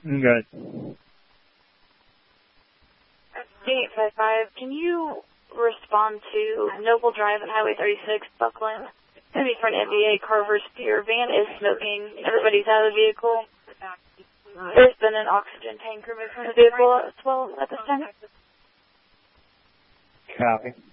Good. 855, can you respond to Noble Drive at Highway 36, Buckland? Going to be for an NBA Carver Spear. Van is smoking. Everybody's out of the vehicle. There's been an oxygen tank removed from the vehicle as well at this time. Copy.